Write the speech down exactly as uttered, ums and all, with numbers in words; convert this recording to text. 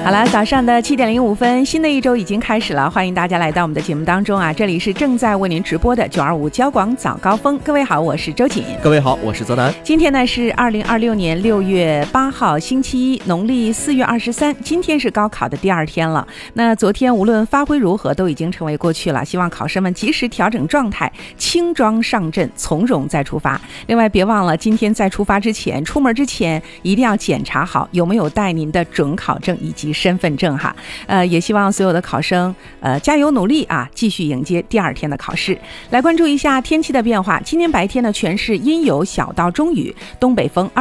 好了，早上的七点零五分，新的一周已经开始了，欢迎大家来到我们的节目当中啊！这里是正在为您直播的九二五交广早高峰。各位好，我是周瑾。 各位好，我是泽南。 今天呢是二零二六年六月八号，星期一，农历四月二十三。今天是高考的第二天了。那昨天无论发挥如何，都已经成为过去了。希望考生们及时调整状态，轻装上阵，从容再出发。另外，别忘了今天在出发之前，出门之前一定要检查好有没有带您的准考证以及身份证哈。呃，也希望所有的考生呃加油努力啊，继续迎接第二天的考试。来关注一下天气的变化，今天白天呢全是阴有小到中雨，东北风